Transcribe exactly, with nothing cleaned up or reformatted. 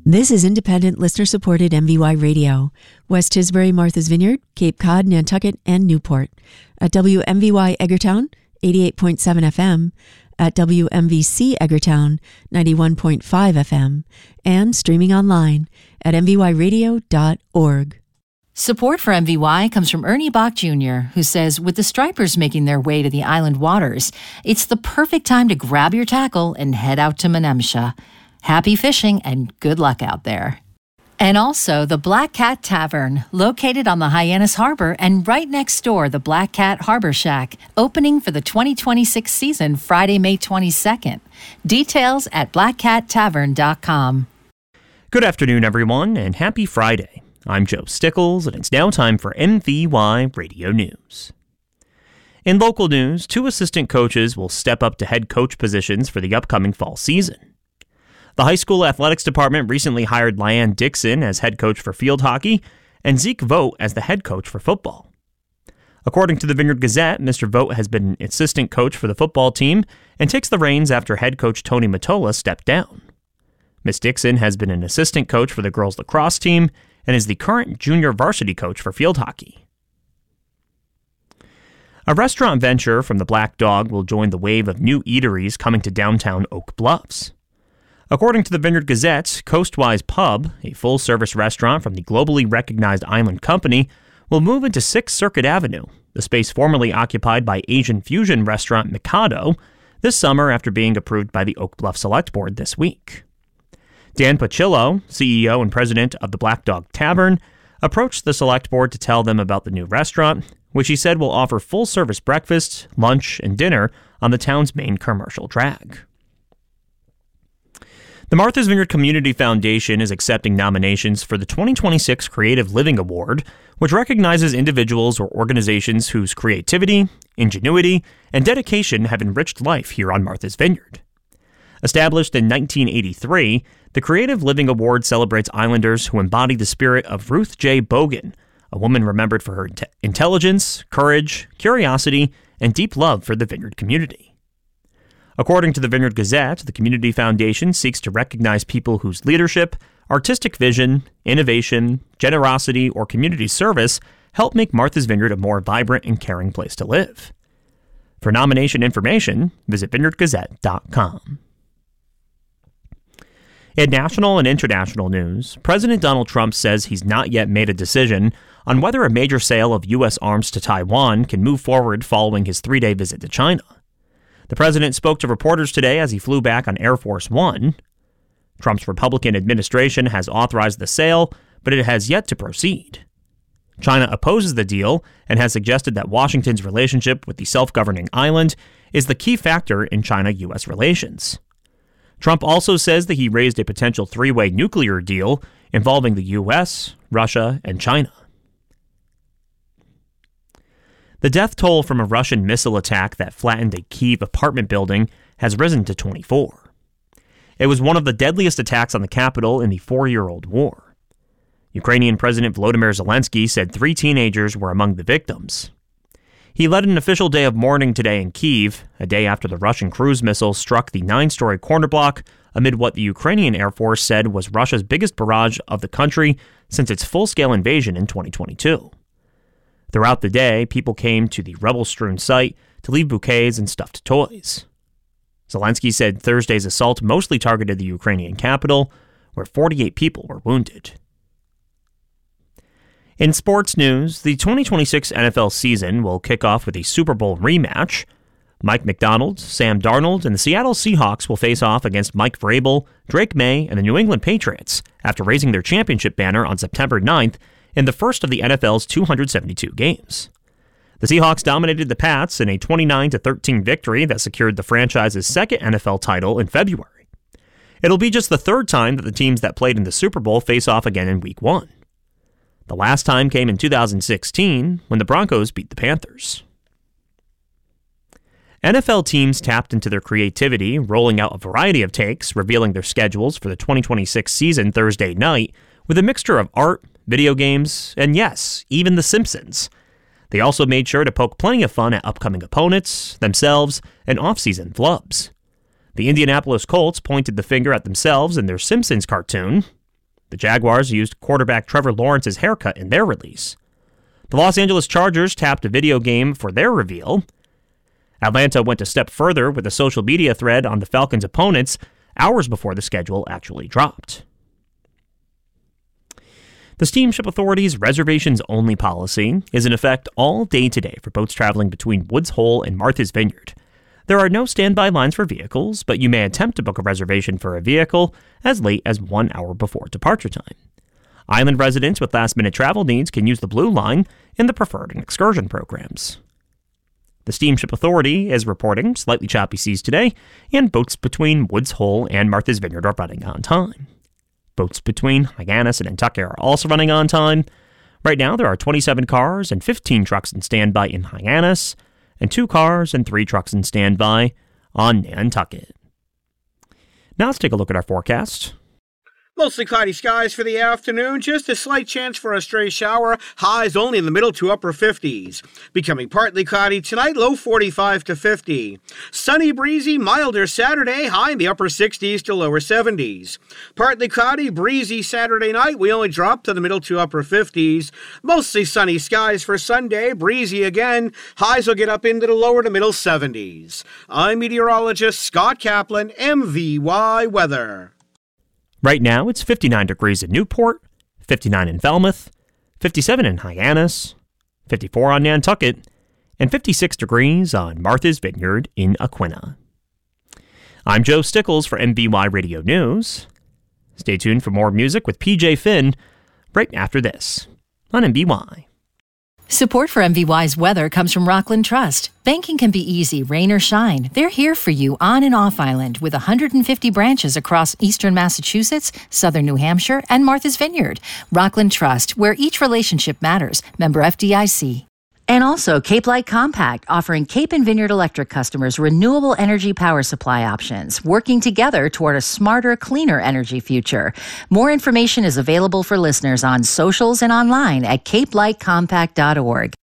This is independent, listener-supported M V Y Radio. West Tisbury, Martha's Vineyard, Cape Cod, Nantucket, and Newport. At W M V Y Eggertown, eighty-eight point seven F M. At W M V C Eggertown, ninety-one point five F M. And streaming online at m v y radio dot org. Support for M V Y comes from Ernie Bach Junior, who says with the stripers making their way to the island waters, it's the perfect time to grab your tackle and head out to Menemsha. Happy fishing and good luck out there. And also the Black Cat Tavern, located on the Hyannis Harbor and right next door, the Black Cat Harbor Shack, opening for the twenty twenty-six season Friday, May twenty-second. Details at black cat tavern dot com. Good afternoon, everyone, and happy Friday. I'm Joe Stickles, and it's now time for M V Y Radio News. In local news, two assistant coaches will step up to head coach positions for the upcoming fall season. The high school athletics department recently hired Lyanne Dixon as head coach for field hockey and Zeke Vogt as the head coach for football. According to the Vineyard Gazette, Mister Vogt has been an assistant coach for the football team and takes the reins after head coach Tony Mottola stepped down. Miz Dixon has been an assistant coach for the girls lacrosse team and is the current junior varsity coach for field hockey. A restaurant venture from the Black Dog will join the wave of new eateries coming to downtown Oak Bluffs. According to the Vineyard Gazette, Coastwise Pub, a full-service restaurant from the globally recognized Island Company, will move into sixth Circuit Avenue, the space formerly occupied by Asian fusion restaurant Mikado, this summer after being approved by the Oak Bluff Select Board this week. Dan Pacillo, C E O and president of the Black Dog Tavern, approached the Select Board to tell them about the new restaurant, which he said will offer full-service breakfast, lunch, and dinner on the town's main commercial drag. The Martha's Vineyard Community Foundation is accepting nominations for the twenty twenty-six Creative Living Award, which recognizes individuals or organizations whose creativity, ingenuity, and dedication have enriched life here on Martha's Vineyard. Established in nineteen eighty-three, the Creative Living Award celebrates Islanders who embody the spirit of Ruth J. Bogan, a woman remembered for her te- intelligence, courage, curiosity, and deep love for the Vineyard community. According to the Vineyard Gazette, the Community Foundation seeks to recognize people whose leadership, artistic vision, innovation, generosity, or community service help make Martha's Vineyard a more vibrant and caring place to live. For nomination information, visit vineyard gazette dot com. In national and international news, President Donald Trump says he's not yet made a decision on whether a major sale of U S arms to Taiwan can move forward following his three-day visit to China. The president spoke to reporters today as he flew back on Air Force One. Trump's Republican administration has authorized the sale, but it has yet to proceed. China opposes the deal and has suggested that Washington's relationship with the self-governing island is the key factor in China-U S relations. Trump also says that he raised a potential three-way nuclear deal involving the U S, Russia, and China. The death toll from a Russian missile attack that flattened a Kyiv apartment building has risen to twenty-four. It was one of the deadliest attacks on the capital in the four-year-old war. Ukrainian President Volodymyr Zelensky said three teenagers were among the victims. He led an official day of mourning today in Kyiv, a day after the Russian cruise missile struck the nine-story corner block amid what the Ukrainian Air Force said was Russia's biggest barrage of the country since its full-scale invasion in twenty twenty-two. Throughout the day, people came to the rubble-strewn site to leave bouquets and stuffed toys. Zelensky said Thursday's assault mostly targeted the Ukrainian capital, where forty-eight people were wounded. In sports news, the twenty twenty-six N F L season will kick off with a Super Bowl rematch. Mike McDonald, Sam Darnold, and the Seattle Seahawks will face off against Mike Vrabel, Drake May, and the New England Patriots after raising their championship banner on September ninth in the first of the N F L's two hundred seventy-two games. The Seahawks dominated the Pats in a twenty-nine to thirteen victory that secured the franchise's second N F L title in February. It'll be just the third time that the teams that played in the Super Bowl face off again in Week one. The last time came in two thousand sixteen when the Broncos beat the Panthers. N F L teams tapped into their creativity, rolling out a variety of takes, revealing their schedules for the twenty twenty-six season Thursday night with a mixture of art, video games, and yes, even The Simpsons. They also made sure to poke plenty of fun at upcoming opponents, themselves, and off-season flubs. The Indianapolis Colts pointed the finger at themselves in their Simpsons cartoon. The Jaguars used quarterback Trevor Lawrence's haircut in their release. The Los Angeles Chargers tapped a video game for their reveal. Atlanta went a step further with a social media thread on the Falcons' opponents hours before the schedule actually dropped. The Steamship Authority's reservations-only policy is in effect all day today for boats traveling between Woods Hole and Martha's Vineyard. There are no standby lines for vehicles, but you may attempt to book a reservation for a vehicle as late as one hour before departure time. Island residents with last-minute travel needs can use the Blue Line in the Preferred and Excursion programs. The Steamship Authority is reporting slightly choppy seas today, and boats between Woods Hole and Martha's Vineyard are running on time. Boats between Hyannis and Nantucket are also running on time. Right now, there are twenty-seven cars and fifteen trucks in standby in Hyannis, and two cars and three trucks in standby on Nantucket. Now let's take a look at our forecast. Mostly cloudy skies for the afternoon, just a slight chance for a stray shower, highs only in the middle to upper fifties. Becoming partly cloudy tonight, low forty-five to fifty. Sunny, breezy, milder Saturday, high in the upper sixties to lower seventies. Partly cloudy, breezy Saturday night, we only drop to the middle to upper fifties. Mostly sunny skies for Sunday, breezy again, highs will get up into the lower to middle seventies. I'm meteorologist Scott Kaplan, M V Y Weather. Right now, it's fifty-nine degrees in Newport, fifty-nine in Falmouth, fifty-seven in Hyannis, fifty-four on Nantucket, and fifty-six degrees on Martha's Vineyard in Aquina. I'm Joe Stickles for M V Y Radio News. Stay tuned for more music with P J Finn right after this on M V Y. Support for M V Y's weather comes from Rockland Trust. Banking can be easy, rain or shine. They're here for you on and off island with one hundred fifty branches across eastern Massachusetts, southern New Hampshire, and Martha's Vineyard. Rockland Trust, where each relationship matters. Member F D I C. And also Cape Light Compact, offering Cape and Vineyard Electric customers renewable energy power supply options, working together toward a smarter, cleaner energy future. More information is available for listeners on socials and online at cape light compact dot org.